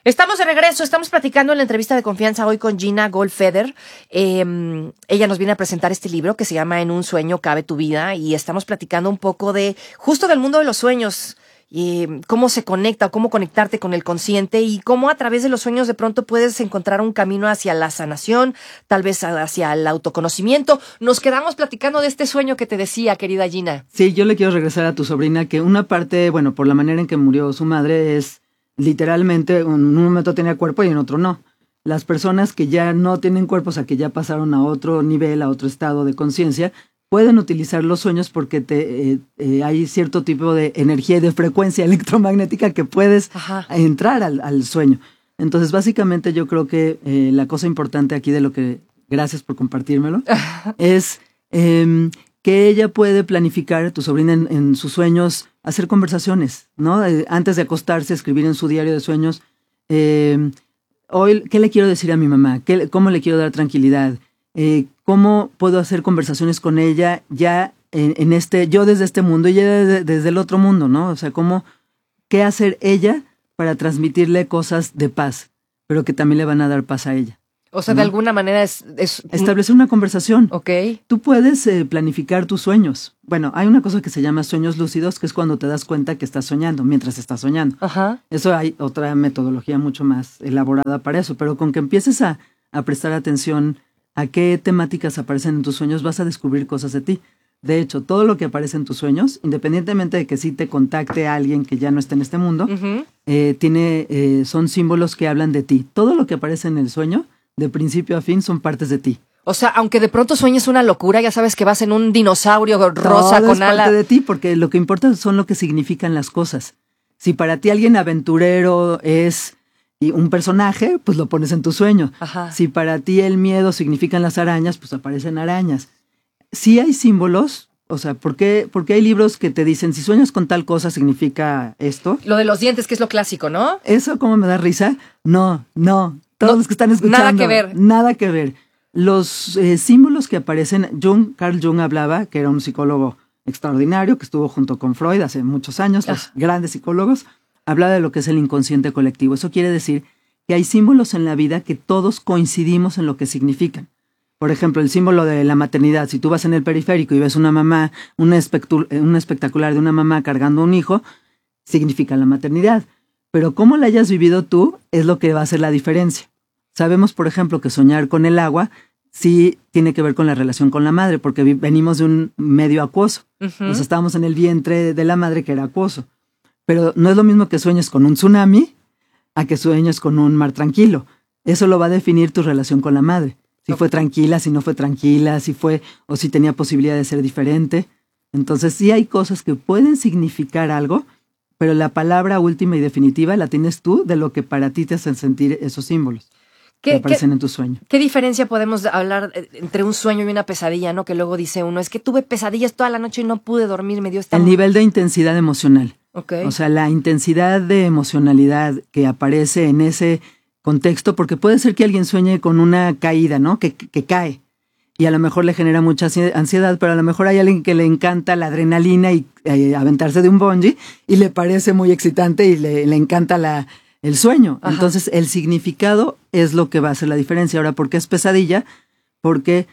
Estamos de regreso, estamos platicando en la entrevista de confianza hoy con Gina Goldfeder. Ella nos viene a presentar este libro que se llama En un sueño cabe tu vida, y estamos platicando un poco de justo del mundo de los sueños, y cómo se conecta o cómo conectarte con el consciente y cómo a través de los sueños de pronto puedes encontrar un camino hacia la sanación, tal vez hacia el autoconocimiento. Nos quedamos platicando de este sueño que te decía, querida Gina. Sí, yo le quiero regresar a tu sobrina que una parte, bueno, por la manera en que murió su madre es literalmente, en un momento tenía cuerpo y en otro no. Las personas que ya no tienen cuerpo, o sea, que ya pasaron a otro nivel, a otro estado de conciencia, pueden utilizar los sueños porque hay cierto tipo de energía y de frecuencia electromagnética que puedes entrar al sueño. Entonces, básicamente yo creo que la cosa importante aquí de lo que, gracias por compartírmelo, es que ella puede planificar, tu sobrina en sus sueños, hacer conversaciones, ¿no? Antes de acostarse, escribir en su diario de sueños, hoy, ¿qué le quiero decir a mi mamá? ¿Cómo le quiero dar tranquilidad? ¿Cómo puedo hacer conversaciones con ella ya yo desde este mundo y ella desde el otro mundo, ¿no? O sea, ¿qué hacer ella para transmitirle cosas de paz, pero que también le van a dar paz a ella? O sea, ¿no? De alguna manera es establecer una conversación. Ok. Tú puedes planificar tus sueños. Bueno, hay una cosa que se llama sueños lúcidos, que es cuando te das cuenta que estás soñando, mientras estás soñando. Ajá. Eso hay otra metodología mucho más elaborada para eso, pero con que empieces a prestar atención a qué temáticas aparecen en tus sueños, vas a descubrir cosas de ti. De hecho, todo lo que aparece en tus sueños, independientemente de que sí te contacte a alguien que ya no esté en este mundo, son símbolos que hablan de ti. Todo lo que aparece en el sueño, de principio a fin, son partes de ti. O sea, aunque de pronto sueñes una locura, ya sabes que vas en un dinosaurio rosa todo con es ala. parte de ti, porque lo que importa son lo que significan las cosas. Si para ti alguien aventurero es un personaje, pues lo pones en tu sueño. Ajá. Si para ti el miedo significan las arañas, pues aparecen arañas. Sí hay símbolos, o sea, ¿por qué hay libros que te dicen si sueñas con tal cosa significa esto? Lo de los dientes, que es lo clásico, ¿no? ¿Eso cómo me da risa? No. Todos los que están escuchando. Nada que ver. Nada que ver. Los símbolos que aparecen, Carl Jung hablaba, que era un psicólogo extraordinario, que estuvo junto con Freud hace muchos años, los grandes psicólogos, hablaba de lo que es el inconsciente colectivo. Eso quiere decir que hay símbolos en la vida que todos coincidimos en lo que significan. Por ejemplo, el símbolo de la maternidad. Si tú vas en el periférico y ves una mamá, un espectacular de una mamá cargando un hijo, significa la maternidad. Pero cómo la hayas vivido tú es lo que va a hacer la diferencia. Sabemos, por ejemplo, que soñar con el agua sí tiene que ver con la relación con la madre, porque venimos de un medio acuoso. O sea, estábamos en el vientre de la madre que era acuoso. Pero no es lo mismo que sueñes con un tsunami a que sueñes con un mar tranquilo. Eso lo va a definir tu relación con la madre. Si fue tranquila, si no fue tranquila, o si tenía posibilidad de ser diferente. Entonces sí hay cosas que pueden significar algo, pero la palabra última y definitiva la tienes tú de lo que para ti te hacen sentir esos símbolos que aparecen en tu sueño. ¿Qué diferencia podemos hablar entre un sueño y una pesadilla, no? Que luego dice uno, es que tuve pesadillas toda la noche y no pude dormir, me dio esta... El nivel de intensidad emocional. Okay. O sea, la intensidad de emocionalidad que aparece en ese contexto, porque puede ser que alguien sueñe con una caída, ¿no? Que cae. Y a lo mejor le genera mucha ansiedad, pero a lo mejor hay alguien que le encanta la adrenalina y aventarse de un bungee y le parece muy excitante y le encanta el sueño. Ajá. Entonces, el significado es lo que va a hacer la diferencia. Ahora, ¿por qué es pesadilla? Porque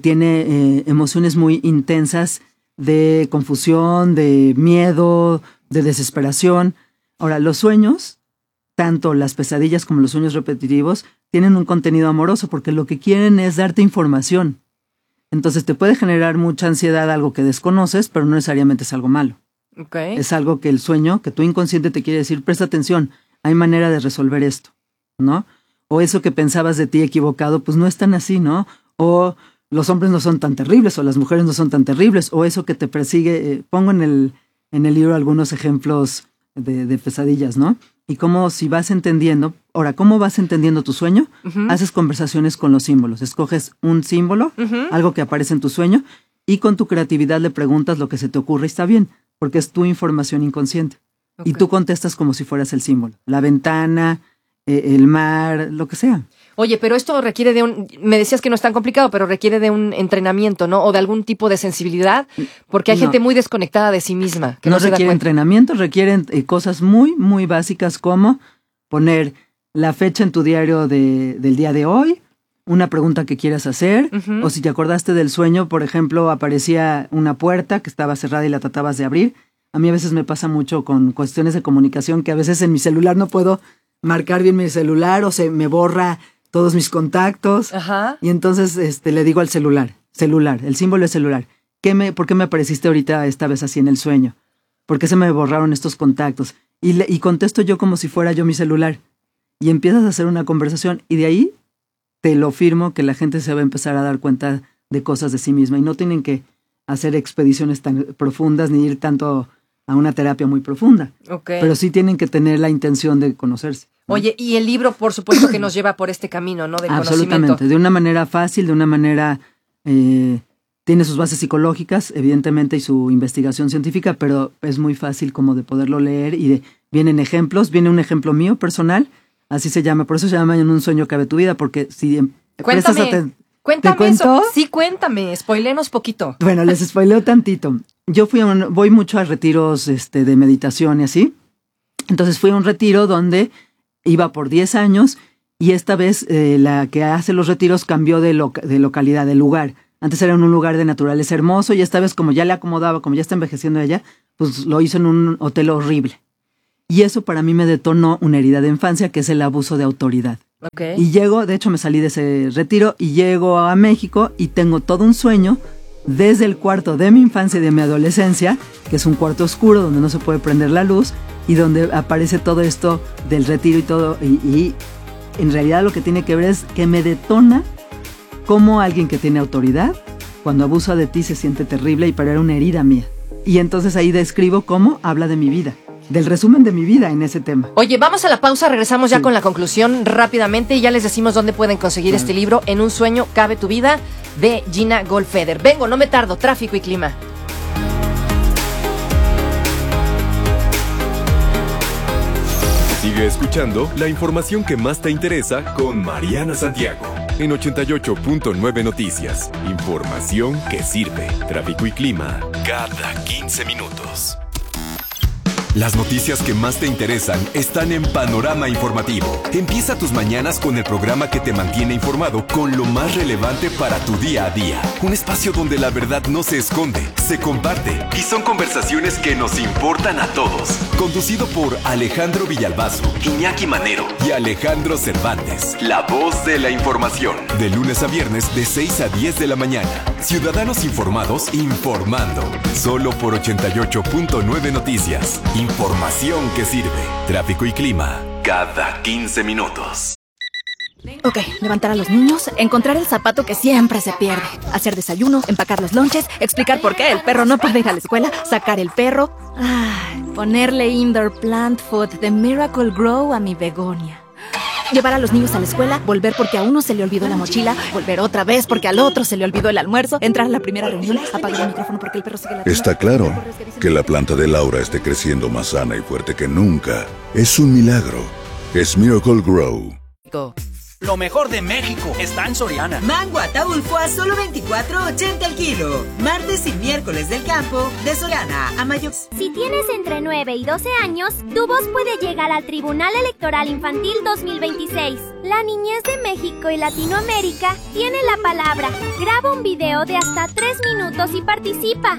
tiene emociones muy intensas de confusión, de miedo, de desesperación. Ahora, los sueños, tanto las pesadillas como los sueños repetitivos, tienen un contenido amoroso porque lo que quieren es darte información. Entonces te puede generar mucha ansiedad algo que desconoces, pero no necesariamente es algo malo. Okay. Es algo que el sueño, que tu inconsciente te quiere decir, presta atención, hay manera de resolver esto, ¿no? O eso que pensabas de ti equivocado, pues no es tan así, ¿no? O los hombres no son tan terribles, o las mujeres no son tan terribles, o eso que te persigue. Pongo en el libro algunos ejemplos de pesadillas, ¿no? Y cómo si vas entendiendo, ahora, ¿cómo vas entendiendo tu sueño? Uh-huh. Haces conversaciones con los símbolos, escoges un símbolo, algo que aparece en tu sueño, y con tu creatividad le preguntas lo que se te ocurre y está bien, porque es tu información inconsciente. Okay. Y tú contestas como si fueras el símbolo, la ventana, el mar, lo que sea. Oye, pero esto requiere me decías que no es tan complicado, pero requiere de un entrenamiento, ¿no? O de algún tipo de sensibilidad, porque hay gente muy desconectada de sí misma. Que no requiere entrenamiento, requieren cosas muy, muy básicas como poner la fecha en tu diario del día de hoy, una pregunta que quieras hacer, o si te acordaste del sueño, por ejemplo, aparecía una puerta que estaba cerrada y la tratabas de abrir. A mí a veces me pasa mucho con cuestiones de comunicación que a veces en mi celular no puedo marcar bien mi celular o se me borra todos mis contactos. Ajá. Y entonces le digo al celular, el símbolo es celular. ¿Por qué me apareciste ahorita esta vez así en el sueño? ¿Por qué se me borraron estos contactos? Y contesto yo como si fuera yo mi celular. Y empiezas a hacer una conversación y de ahí te lo firmo que la gente se va a empezar a dar cuenta de cosas de sí misma y no tienen que hacer expediciones tan profundas ni ir tanto a una terapia muy profunda. Okay. Pero sí tienen que tener la intención de conocerse. Oye, y el libro, por supuesto, que nos lleva por este camino, ¿no? Del absolutamente, conocimiento. de una manera fácil, de una manera... tiene sus bases psicológicas, evidentemente, y su investigación científica, pero es muy fácil como de poderlo leer y vienen ejemplos. Viene un ejemplo mío personal, así se llama, por eso se llama En un sueño cabe tu vida, porque si Cuéntame eso. Sí, cuéntame, spoilenos poquito. Bueno, les spoileo tantito. Yo voy mucho a retiros de meditación y así. Entonces fui a un retiro donde iba por 10 años y esta vez la que hace los retiros cambió de localidad, de lugar. Antes era en un lugar de naturaleza hermoso y esta vez como ya le acomodaba, como ya está envejeciendo ella, pues lo hizo en un hotel horrible. Y eso para mí me detonó una herida de infancia que es el abuso de autoridad. Okay. Y de hecho me salí de ese retiro y llego a México y tengo todo un sueño desde el cuarto de mi infancia y de mi adolescencia, que es un cuarto oscuro donde no se puede prender la luz y donde aparece todo esto del retiro y todo. Y en realidad lo que tiene que ver es que me detona cómo alguien que tiene autoridad, cuando abusa de ti se siente terrible y para era una herida mía. Y entonces ahí describo cómo habla de mi vida, del resumen de mi vida en ese tema. Oye, vamos a la pausa, regresamos ya con la conclusión rápidamente y ya les decimos dónde pueden conseguir este libro, En un sueño cabe tu vida, de Gina Goldfeder. Vengo, no me tardo, tráfico y clima. Sigue escuchando la información que más te interesa con Mariana Santiago en 88.9 Noticias. Información que sirve. Tráfico y clima cada 15 minutos. Las noticias que más te interesan están en Panorama Informativo. Empieza tus mañanas con el programa que te mantiene informado con lo más relevante para tu día a día. Un espacio donde la verdad no se esconde, se comparte y son conversaciones que nos importan a todos. Conducido por Alejandro Villalbazo, Iñaki Manero y Alejandro Cervantes. La voz de la información. De lunes a viernes de 6 a 10 de la mañana. Ciudadanos informados informando. Solo por 88.9 Noticias. Información que sirve. Tráfico y clima cada 15 minutos. Ok, levantar a los niños, encontrar el zapato que siempre se pierde, hacer desayuno, empacar los lonches, explicar por qué el perro no puede ir a la escuela, sacar el perro, ponerle indoor plant food de Miracle Grow a mi begonia. Llevar a los niños a la escuela, volver porque a uno se le olvidó la mochila, volver otra vez porque al otro se le olvidó el almuerzo, entrar a la primera reunión, apagar el micrófono porque el perro sigue ladrando. Está claro que la planta de Laura esté creciendo más sana y fuerte que nunca. Es un milagro. Es Miracle Grow. Lo mejor de México está en Soriana. Mango Ataulfo a solo $24.80 el kilo. Martes y miércoles del campo de Soriana a Mayo. Si tienes entre 9 y 12 años, tu voz puede llegar al Tribunal Electoral Infantil 2026. La niñez de México y Latinoamérica tiene la palabra. Graba un video de hasta 3 minutos y participa.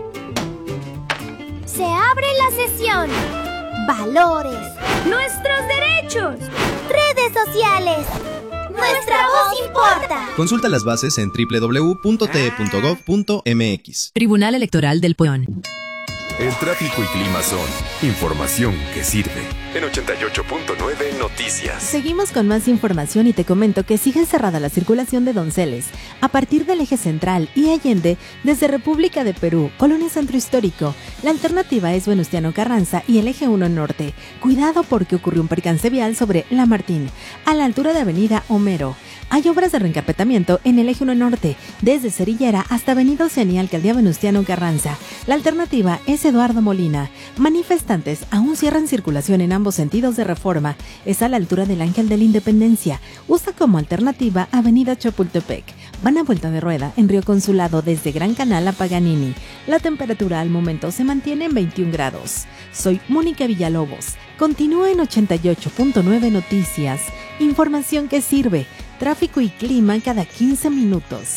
Se abre la sesión. Valores. Nuestros derechos. Redes sociales. Nuestra voz importa. Consulta las bases en www.te.gov.mx. Tribunal Electoral del Peón. El tráfico y clima son información que sirve. En 88.9 Noticias. Seguimos con más información y te comento que sigue cerrada la circulación de Donceles a partir del eje central y Allende desde República de Perú, Colonia Centro Histórico. La alternativa es Venustiano Carranza y el eje 1 Norte. Cuidado porque ocurrió un percance vial sobre La Martín, a la altura de Avenida Homero. Hay obras de reencapetamiento en el eje 1 Norte, desde Cerillera hasta Avenida Oceanía, Alcaldía Venustiano Carranza. La alternativa es Eduardo Molina. Manifestantes aún cierran circulación en ambos sentidos de Reforma. Es a la altura del Ángel de la Independencia. Usa como alternativa Avenida Chapultepec. Van a vuelta de rueda en Río Consulado desde Gran Canal a Paganini. La temperatura al momento se mantiene en 21 grados. Soy Mónica Villalobos. Continúa en 88.9 Noticias. Información que sirve. Tráfico y clima cada 15 minutos.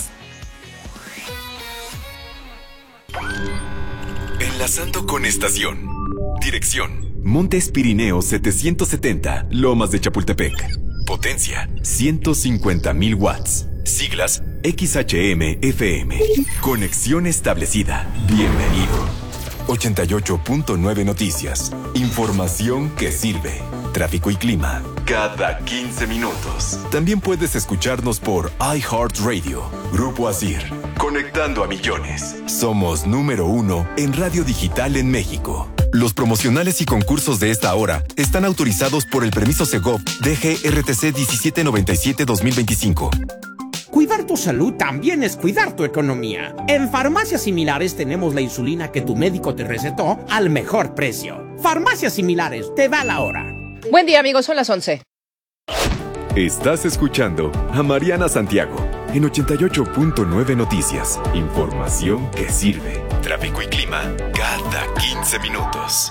Enlazando con estación. Dirección: Montes Pirineos 770, Lomas de Chapultepec. Potencia: 150,000 watts. Siglas: XHM-FM. Conexión establecida. Bienvenido. 88.9 Noticias. Información que sirve. Tráfico y clima cada 15 minutos. También puedes escucharnos por iHeartRadio. Grupo Asir. Conectando a millones. Somos número 1 en radio digital en México. Los promocionales y concursos de esta hora están autorizados por el permiso Segov DGRTC 1797-2025. Cuidar tu salud también es cuidar tu economía. En Farmacias Similares tenemos la insulina que tu médico te recetó al mejor precio. Farmacias Similares, te da la hora. Buen día, amigos, son las 11. Estás escuchando a Mariana Santiago en 88.9 Noticias. Información que sirve. Tráfico y clima cada 15 minutos.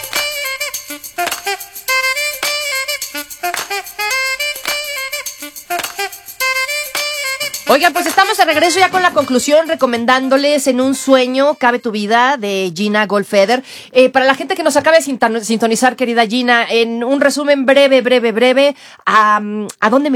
Oigan, pues estamos de regreso ya con la conclusión, recomendándoles En un sueño cabe tu vida, de Gina Goldfeder. Para la gente que nos acaba de sintonizar, querida Gina, en un resumen breve, ¿a dónde